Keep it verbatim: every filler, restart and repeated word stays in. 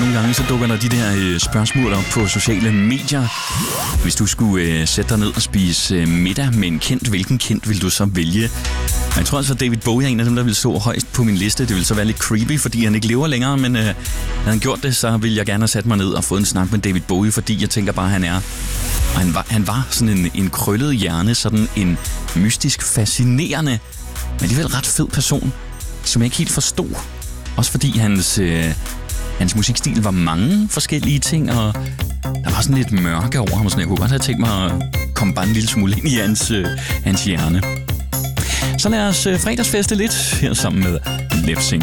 nogle gange så dukker der de der øh, spørgsmål op på sociale medier. Hvis du skulle øh, sætte dig ned og spise øh, middag med en kendt, hvilken kendt vil du så vælge? Og jeg tror altså, at David Bowie er en af dem, der vil stå højst på min liste. Det vil så være lidt creepy, fordi han ikke lever længere, men øh, når han gjort det, så vil jeg gerne have sat mig ned og fået en snak med David Bowie, fordi jeg tænker bare, at han er... Og han var, han var sådan en, en krøllet hjerne, sådan en mystisk, fascinerende, men alligevel ret fed person, som jeg ikke helt forstod. Også fordi hans, øh, hans musikstil var mange forskellige ting, og der var sådan lidt mørke over ham, så jeg kunne godt have tænkt mig at komme bare en lille smule ind i hans, øh, hans hjerne. Så lad os øh, fredagsfeste lidt her sammen med Lefsing.